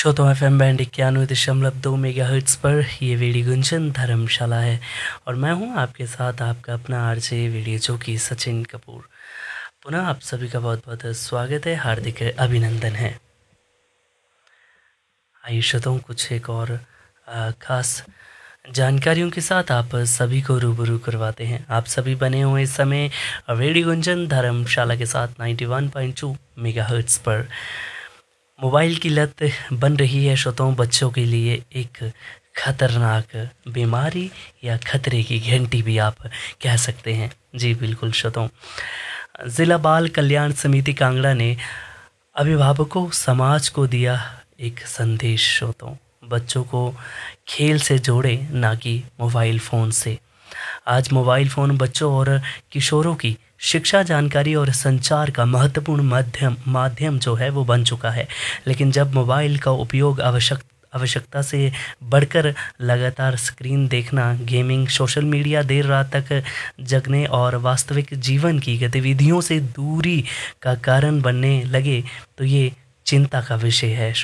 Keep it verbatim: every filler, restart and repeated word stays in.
श्रोता F M band इक्यानवे दशमलव दो मेगा हर्ट्स पर ये वेड़ी गुंजन धर्मशाला है और मैं हूँ आपके साथ आपका अपना आरजे वेड़ी जो कि सचिन कपूर। पुनः आप सभी का बहुत बहुत स्वागत है, हार्दिक अभिनंदन है। आइए श्रोताओं, कुछ एक और आ, खास जानकारियों के साथ आप सभी को रूबरू करवाते हैं। आप सभी बने हुए इस समय वेड़ी गुंजन धर्मशाला के साथ इक्यानवे पॉइंट दो मेगाहर्ट्ज़ पर। मोबाइल की लत बन रही है श्रोताओं बच्चों के लिए एक खतरनाक बीमारी या खतरे की घंटी भी आप कह सकते हैं। जी बिल्कुल श्रोताओं, ज़िला बाल कल्याण समिति कांगड़ा ने अभिभावकों समाज को दिया एक संदेश। श्रोताओं, बच्चों को खेल से जोड़े, ना कि मोबाइल फ़ोन से। आज मोबाइल फ़ोन बच्चों और किशोरों की शिक्षा, जानकारी और संचार का महत्वपूर्ण माध्यम माध्यम जो है वो बन चुका है। लेकिन जब मोबाइल का उपयोग आवश्यक आवश्यकता से बढ़कर लगातार स्क्रीन देखना, गेमिंग, सोशल मीडिया, देर रात तक जगने और वास्तविक जीवन की गतिविधियों से दूरी का कारण बनने लगे तो ये चिंता का विषय है।